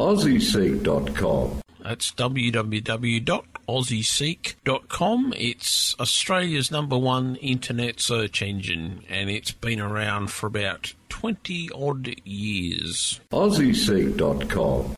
AussieSeek.com. That's www.aussieseek.com. It's Australia's #1 internet search engine, and it's been around for about 20-odd years. AussieSeek.com.